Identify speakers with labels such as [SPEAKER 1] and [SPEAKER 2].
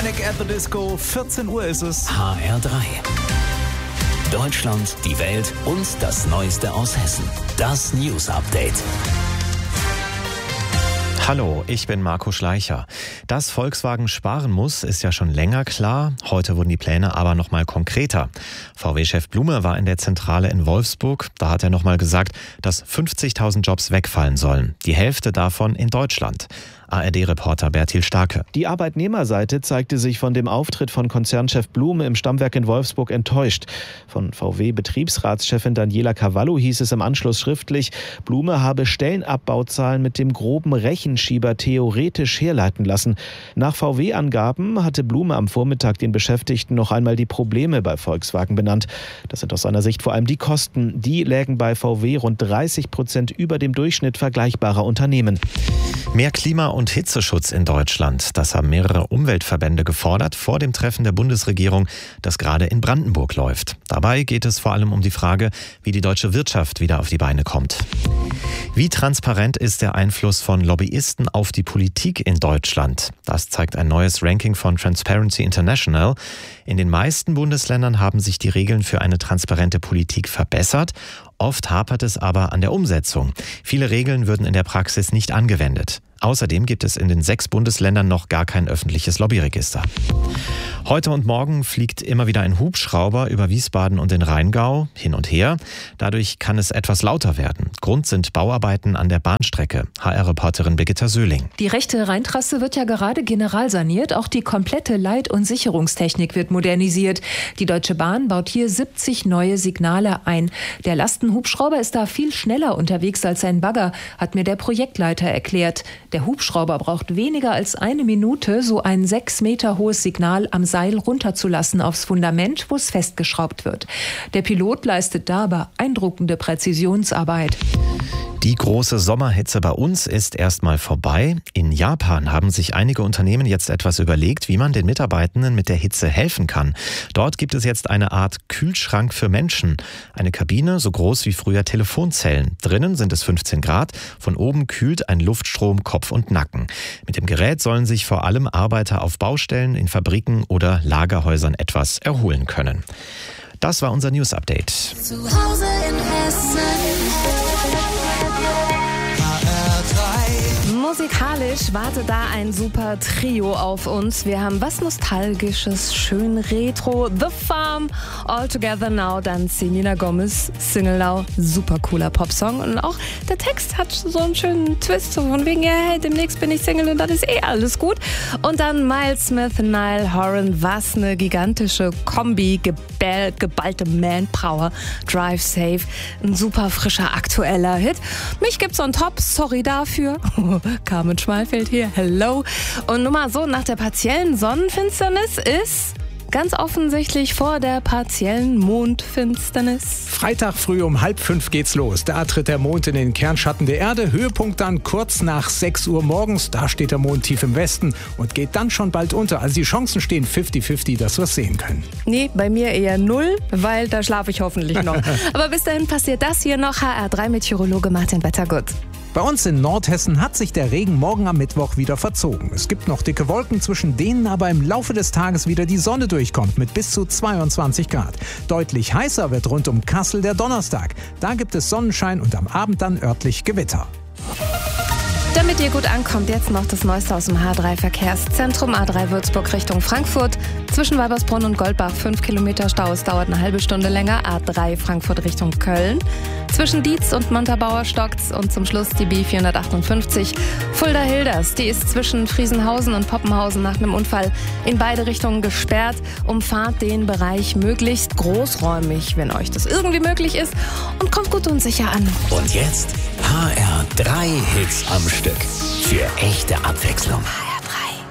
[SPEAKER 1] Panic at the Disco, 14 Uhr ist es.
[SPEAKER 2] HR3. Deutschland, die Welt und das Neueste aus Hessen. Das News Update.
[SPEAKER 3] Hallo, ich bin Marco Schleicher. Dass Volkswagen sparen muss, ist ja schon länger klar. Heute wurden die Pläne aber noch mal konkreter. VW-Chef Blume war in der Zentrale in Wolfsburg. Da hat er noch mal gesagt, dass 50.000 Jobs wegfallen sollen. Die Hälfte davon in Deutschland. ARD-Reporter Bertil Starke.
[SPEAKER 4] Die Arbeitnehmerseite zeigte sich von dem Auftritt von Konzernchef Blume im Stammwerk in Wolfsburg enttäuscht. Von VW-Betriebsratschefin Daniela Cavallo hieß es im Anschluss schriftlich, Blume habe Stellenabbauzahlen mit dem groben Rechenschieber theoretisch herleiten lassen. Nach VW-Angaben hatte Blume am Vormittag den Beschäftigten noch einmal die Probleme bei Volkswagen benannt. Das sind aus seiner Sicht vor allem die Kosten. Die lägen bei VW rund 30% über dem Durchschnitt vergleichbarer Unternehmen.
[SPEAKER 3] Mehr Klima- und Hitzeschutz in Deutschland. Das haben mehrere Umweltverbände gefordert vor dem Treffen der Bundesregierung, das gerade in Brandenburg läuft. Dabei geht es vor allem um die Frage, wie die deutsche Wirtschaft wieder auf die Beine kommt. Wie transparent ist der Einfluss von Lobbyisten auf die Politik in Deutschland? Das zeigt ein neues Ranking von Transparency International. In den meisten Bundesländern haben sich die Regeln für eine transparente Politik verbessert. Oft hapert es aber an der Umsetzung. Viele Regeln würden in der Praxis nicht angewendet. Außerdem gibt es in den 6 Bundesländern noch gar kein öffentliches Lobbyregister. Heute und morgen fliegt immer wieder ein Hubschrauber über Wiesbaden und den Rheingau hin und her. Dadurch kann es etwas lauter werden. Grund sind Bauarbeiten an der Bahnstrecke. HR-Reporterin Birgitta Söhling.
[SPEAKER 5] Die rechte Rheintrasse wird ja gerade generalsaniert. Auch die komplette Leit- und Sicherungstechnik wird modernisiert. Die Deutsche Bahn baut hier 70 neue Signale ein. Der Lastenhubschrauber ist da viel schneller unterwegs als ein Bagger, hat mir der Projektleiter erklärt. Der Hubschrauber braucht weniger als 1 Minute, so ein 6 Meter hohes Signal am Seil runterzulassen aufs Fundament, wo es festgeschraubt wird. Der Pilot leistet da beeindruckende Präzisionsarbeit.
[SPEAKER 3] Die große Sommerhitze bei uns ist erstmal vorbei. In Japan haben sich einige Unternehmen jetzt etwas überlegt, wie man den Mitarbeitenden mit der Hitze helfen kann. Dort gibt es jetzt eine Art Kühlschrank für Menschen. Eine Kabine so groß wie früher Telefonzellen. Drinnen sind es 15 Grad. Von oben kühlt ein Luftstrom Kopf und Nacken. Mit dem Gerät sollen sich vor allem Arbeiter auf Baustellen, in Fabriken oder Lagerhäusern etwas erholen können. Das war unser News Update.
[SPEAKER 6] Zu Hause in Hessen.
[SPEAKER 7] Musikalisch wartet da ein super Trio auf uns. Wir haben was Nostalgisches, schön Retro, The Farm, All Together Now, dann Selena Gomez, Single Now, super cooler Popsong. Und auch der Text hat so einen schönen Twist, so von wegen, ja, hey, demnächst bin ich Single und dann ist alles gut. Und dann Miles Smith, Niall Horan, was eine gigantische Kombi, geballte Manpower, Drive Safe, ein super frischer, aktueller Hit. Mich gibt's on top, sorry dafür. Carmen Schmalfeld hier, hello. Und nur mal so, nach der partiellen Sonnenfinsternis ist ganz offensichtlich vor der partiellen Mondfinsternis.
[SPEAKER 1] Freitag früh um 4:30 geht's los. Da tritt der Mond in den Kernschatten der Erde. Höhepunkt dann kurz nach 6 Uhr morgens. Da steht der Mond tief im Westen und geht dann schon bald unter. Also die Chancen stehen 50-50, dass wir es sehen können.
[SPEAKER 7] Nee, bei mir eher 0, weil da schlafe ich hoffentlich noch. Aber bis dahin passiert das hier noch. HR3-Meteorologe Martin Wettergut.
[SPEAKER 1] Bei uns in Nordhessen hat sich der Regen morgen am Mittwoch wieder verzogen. Es gibt noch dicke Wolken, zwischen denen aber im Laufe des Tages wieder die Sonne durchkommt mit bis zu 22 Grad. Deutlich heißer wird rund um Kassel der Donnerstag. Da gibt es Sonnenschein und am Abend dann örtlich Gewitter.
[SPEAKER 7] Damit ihr gut ankommt, jetzt noch das Neueste aus dem H3-Verkehrszentrum. A3 Würzburg Richtung Frankfurt. Zwischen Weibersbrunn und Goldbach 5 Kilometer Stau. Es dauert eine halbe Stunde länger. A3 Frankfurt Richtung Köln. Zwischen Dietz und Montabaur stockt's. Und zum Schluss die B458 Fulda-Hilders. Die ist zwischen Friesenhausen und Poppenhausen nach einem Unfall in beide Richtungen gesperrt. Umfahrt den Bereich möglichst großräumig, wenn euch das irgendwie möglich ist. Und kommt gut und sicher an.
[SPEAKER 2] Und jetzt HR3 Hits am Stück. Für echte Abwechslung.